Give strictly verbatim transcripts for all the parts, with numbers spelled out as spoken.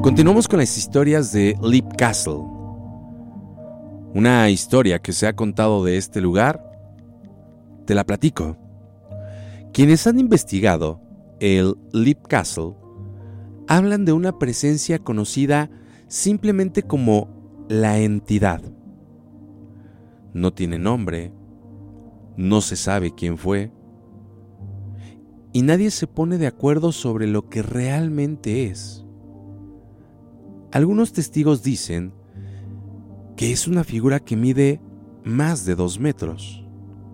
Continuamos con las historias de Leap Castle. Una historia que se ha contado de este lugar, te la platico. Quienes han investigado el Leap Castle hablan de una presencia conocida simplemente como la entidad. No tiene nombre, no se sabe quién fue, y nadie se pone de acuerdo sobre lo que realmente es. Algunos testigos dicen que es una figura que mide más de dos metros.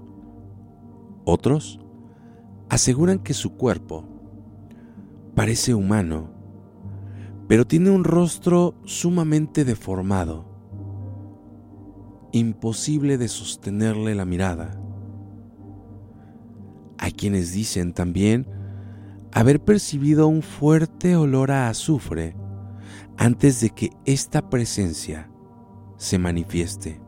Otros aseguran que su cuerpo parece humano, pero tiene un rostro sumamente deformado, imposible de sostenerle la mirada. Hay quienes dicen también haber percibido un fuerte olor a azufre antes de que esta presencia se manifieste.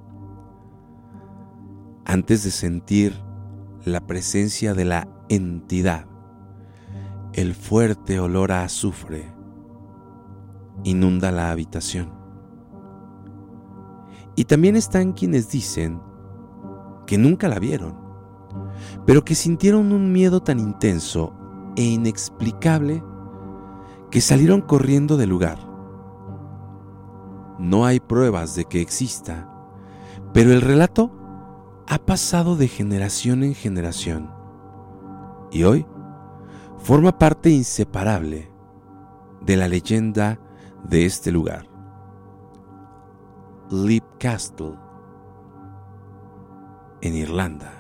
Antes de sentir la presencia de la entidad, el fuerte olor a azufre inunda la habitación. Y también están quienes dicen que nunca la vieron, pero que sintieron un miedo tan intenso e inexplicable que salieron corriendo del lugar. No hay pruebas de que exista, pero el relato ha pasado de generación en generación y hoy forma parte inseparable de la leyenda de este lugar. Leap Castle, en Irlanda.